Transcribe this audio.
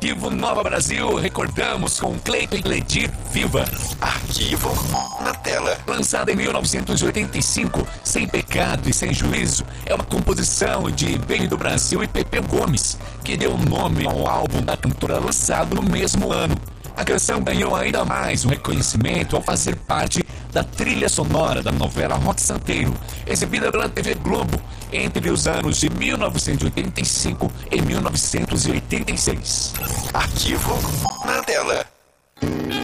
Arquivo Nova Brasil, recordamos com Cleiton e Cledir Viva. Arquivo na tela. Lançada em 1985, Sem Pecado e Sem Juízo, é uma composição de Bem do Brasil e Pepe Gomes, que deu nome ao álbum da cantora lançado no mesmo ano. A canção ganhou ainda mais um reconhecimento ao fazer parte da trilha sonora da novela Roque Santeiro, exibida pela TV Globo entre os anos de 1985 e 1986. Arquivo na tela.